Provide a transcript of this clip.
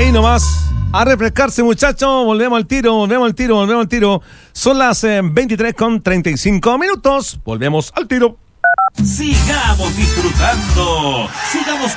ahí nomás. A refrescarse, muchachos. Volvemos al tiro. Son las 23:35. Volvemos al tiro. Sigamos disfrutando. Sigamos